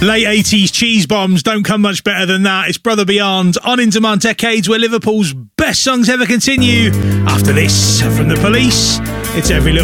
Late 80s cheese bombs don't come much better than that. It's Brother Beyond on In Demand Decades, where Liverpool's best songs ever continue. After this, from The Police, it's Every Little